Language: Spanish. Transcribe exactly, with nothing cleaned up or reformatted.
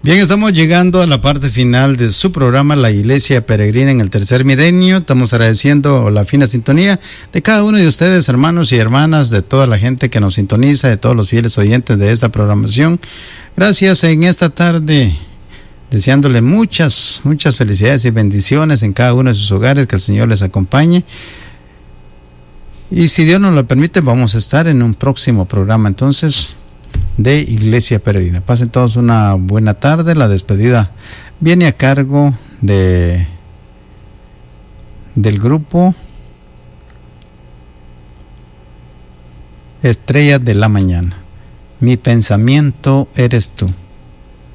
Bien, estamos llegando a la parte final de su programa, La Iglesia Peregrina en el Tercer Milenio. Estamos agradeciendo la fina sintonía de cada uno de ustedes, hermanos y hermanas, de toda la gente que nos sintoniza, de todos los fieles oyentes de esta programación. Gracias en esta tarde, deseándole muchas, muchas felicidades y bendiciones en cada uno de sus hogares, que el Señor les acompañe. Y si Dios nos lo permite, vamos a estar en un próximo programa entonces de Iglesia Peregrina. Pasen todos una buena tarde. La despedida viene a cargo de del grupo Estrellas de la Mañana. Mi pensamiento eres tú.